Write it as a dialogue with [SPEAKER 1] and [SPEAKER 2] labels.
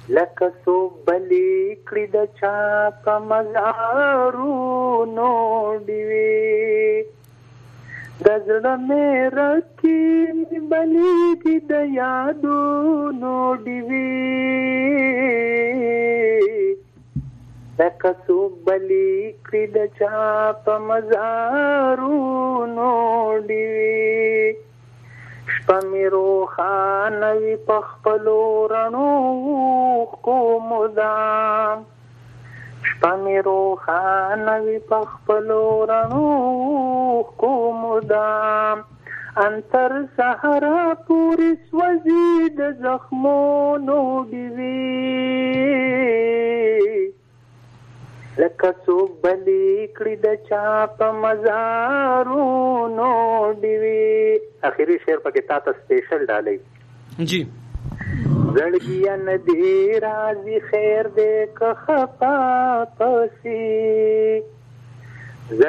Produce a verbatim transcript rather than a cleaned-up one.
[SPEAKER 1] لکه څوک بلی کړي د چا په مزارونو ډیوې د زړه مې رکي بلیږي د یادونو ډیوې لکه څوک بلی کړي د چا په مزارونو ډیوې شپه مې روښانه وي په خپلو رڼو اوښکو مدام شپه مې روښانه وي په خپلو رڼو اوښکو مدام ان تر سحره پورې سوځي د زخمونو ډیوې لکه څوک بلی کړي د چا په مزارونو ډیوې. اخیری شعر پکې تا ته سپیشل ډالۍ
[SPEAKER 2] جی
[SPEAKER 1] زړګیا ندی راځي خیر دې که خفا پسې